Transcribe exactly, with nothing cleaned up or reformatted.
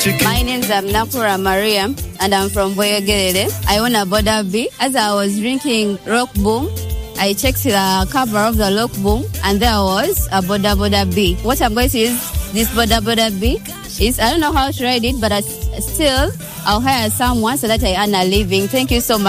My name's um, Nakura Mariam, and I'm from Boyogere. I own a Boda B. As I was drinking Rock Boom, I checked the cover of the Rock Boom, and there was a Boda Boda B. What I'm going to use this Boda Boda B is, I don't know how to write it, but I, still, I'll hire someone so that I earn a living. Thank you so much.